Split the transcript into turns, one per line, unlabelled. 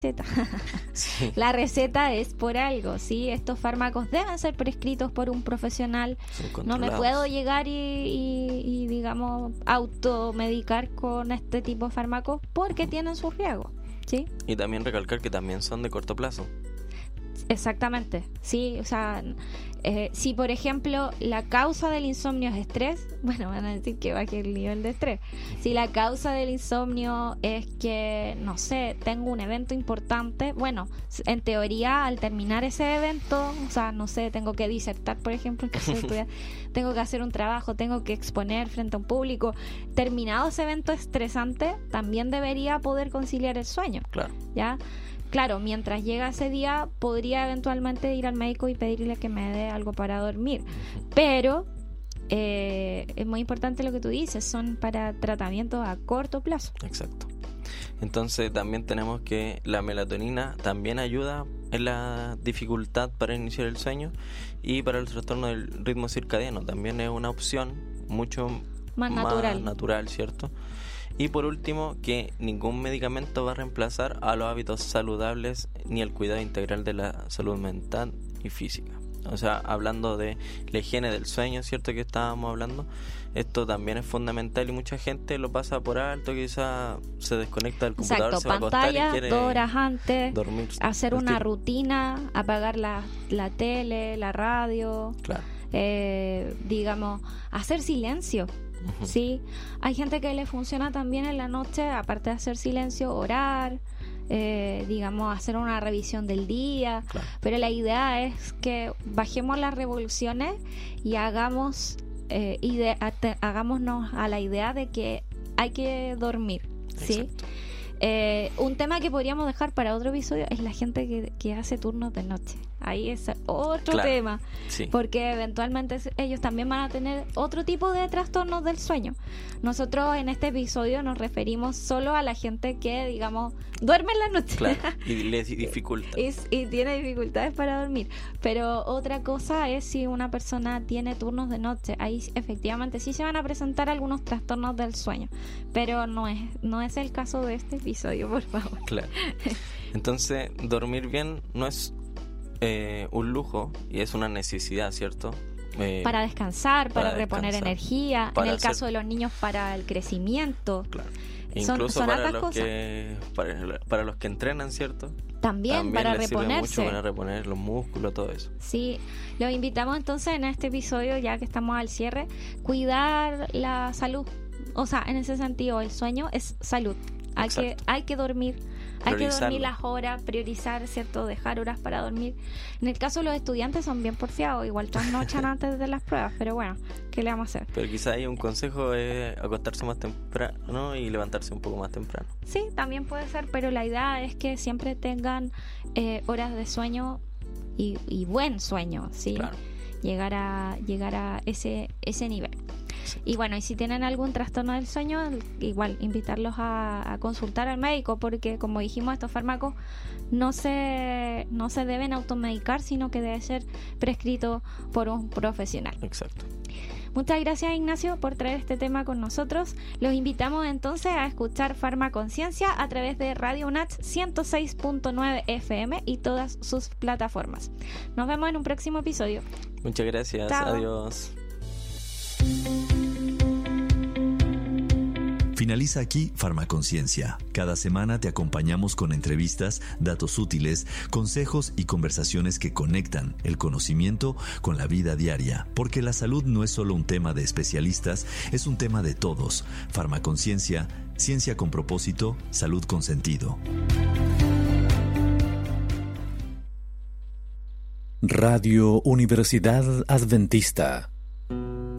Sí.
La receta es por algo, ¿sí? Estos fármacos deben ser prescritos por un profesional. No me puedo llegar y digamos, automedicar con este tipo de fármacos porque tienen sus riesgos, ¿sí?
Y también recalcar que también son de corto plazo.
Exactamente, sí, o sea, si por ejemplo la causa del insomnio es estrés, bueno, van a decir que baje el nivel de estrés. Si la causa del insomnio es que, no sé, tengo un evento importante, bueno, en teoría al terminar ese evento, o sea, no sé, tengo que disertar, por ejemplo, en caso de estudiar, tengo que hacer un trabajo, tengo que exponer frente a un público, terminado ese evento estresante, también debería poder conciliar el sueño,
Claro.
¿ya? Claro, mientras llega ese día, podría eventualmente ir al médico y pedirle que me dé algo para dormir. Pero es muy importante lo que tú dices, son para tratamientos a corto plazo.
Exacto. Entonces también tenemos que la melatonina también ayuda en la dificultad para iniciar el sueño y para el trastorno del ritmo circadiano. También es una opción mucho
Más
natural, ¿cierto? Y por último, que ningún medicamento va a reemplazar a los hábitos saludables ni el cuidado integral de la salud mental y física. O sea, hablando de la higiene del sueño, ¿cierto? Que estábamos hablando, esto también es fundamental y mucha gente lo pasa por alto, quizá se desconecta del computador,
Exacto,
se va a acostar
pantalla
y quiere
2 horas antes,
dormir.
hacer una rutina, apagar la tele, la radio,
Claro.
digamos, hacer silencio. Sí, hay gente que le funciona también en la noche, aparte de hacer silencio, orar, digamos, hacer una revisión del día.
Claro.
Pero la idea es que bajemos las revoluciones y hagámonos a la idea de que hay que dormir, ¿sí?
Exacto.
Un tema que podríamos dejar para otro episodio es la gente que hace turnos de noche. Ahí es otro
Claro,
tema,
sí.
porque eventualmente ellos también van a tener otro tipo de trastornos del sueño. Nosotros en este episodio nos referimos solo a la gente que, digamos, duerme en la noche.
Claro, y les dificulta.
Y tiene dificultades para dormir. Pero otra cosa es si una persona tiene turnos de noche. Ahí efectivamente sí se van a presentar algunos trastornos del sueño, pero no es el caso de este episodio, por favor.
Claro. Entonces, dormir bien no es un lujo y es una necesidad, ¿cierto?
Para descansar, para reponer
descansar,
energía, en el caso de los niños para el crecimiento.
Claro.
Son
para
hartas
los
cosas.
para los que entrenan, ¿cierto?
También para
les sirve
reponerse.
mucho para reponer los músculos, todo eso.
Sí, los invitamos entonces en este episodio, ya que estamos al cierre, cuidar la salud. O sea, en ese sentido, el sueño es salud. Hay que dormir. Hay que dormir las horas, priorizar, ¿cierto? Dejar horas para dormir. En el caso de los estudiantes son bien porfiados, igual trasnochan antes de las pruebas, pero bueno, ¿qué le vamos a hacer?
Pero quizá hay un consejo es acostarse más temprano y levantarse un poco más temprano.
Sí, también puede ser, pero la idea es que siempre tengan horas de sueño y buen sueño, ¿sí?
Claro.
Llegar a ese nivel. Y bueno, y si tienen algún trastorno del sueño, igual invitarlos a consultar al médico, porque como dijimos, estos fármacos no se deben automedicar, sino que debe ser prescrito por un profesional.
Exacto.
Muchas gracias, Ignacio, por traer este tema con nosotros. Los invitamos entonces a escuchar Farmaconciencia a través de Radio UNACH 106.9 FM y todas sus plataformas. Nos vemos en un próximo episodio.
Muchas gracias.
Chao.
Adiós.
Finaliza aquí Farmaconciencia. Cada semana te acompañamos con entrevistas, datos útiles, consejos y conversaciones que conectan el conocimiento con la vida diaria. Porque la salud no es solo un tema de especialistas, es un tema de todos. Farmaconciencia, ciencia con propósito, salud con sentido.
Radio Universidad Adventista